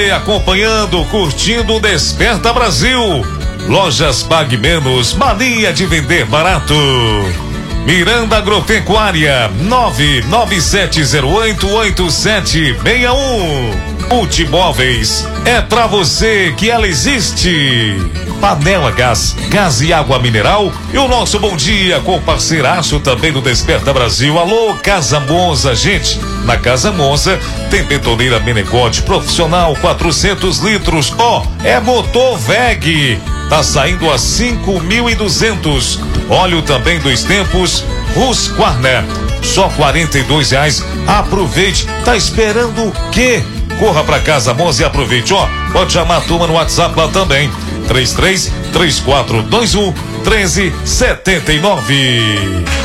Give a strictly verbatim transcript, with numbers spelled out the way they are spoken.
você acompanhando, curtindo o Desperta Brasil. Lojas Pague Menos, mania de vender barato. Miranda Agropecuária, nove nove sete zero oito oito sete seis um. Multimóveis, é pra você que ela existe. Panela Gás, gás e água mineral. E o nosso bom dia com o parceiraço também do Desperta Brasil. Alô, Casa Monza, gente. Na Casa Monza tem betoneira Menegote profissional, quatrocentos litros. Ó, oh, é motor V E G. Tá saindo a cinco mil e duzentos. Óleo também dos tempos, Husqvarna, só quarenta e dois reais. Aproveite, tá esperando o quê? Corra pra Casa Monza e aproveite, ó. Pode chamar a turma no WhatsApp lá também. três três três quatro dois um um três sete nove.